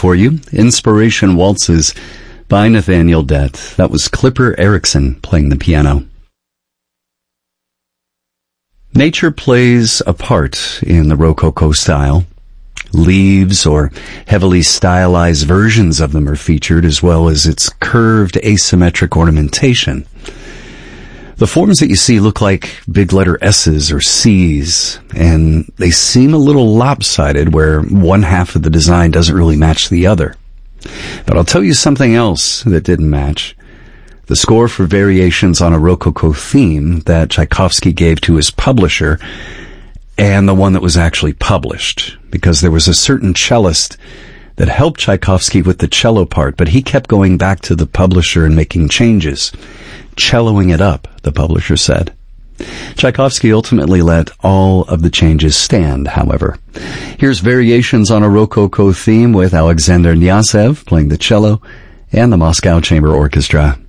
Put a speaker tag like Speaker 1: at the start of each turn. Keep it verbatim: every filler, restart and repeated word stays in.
Speaker 1: for you. Inspiration Waltzes by Nathaniel Dett. That was Clipper Erickson playing the piano. Nature plays a part in the Rococo style. Leaves or heavily stylized versions of them are featured, as well as its curved asymmetric ornamentation. The forms that you see look like big letter S's or C's, and they seem a little lopsided where one half of the design doesn't really match the other. But I'll tell you something else that didn't match. The score for Variations on a Rococo Theme that Tchaikovsky gave to his publisher, and the one that was actually published, because there was a certain cellist that helped Tchaikovsky with the cello part, but he kept going back to the publisher and making changes. Celloing it up, the publisher said. Tchaikovsky ultimately let all of the changes stand, however. Here's Variations on a Rococo Theme with Alexander Kniazev playing the cello and the Moscow Chamber Orchestra.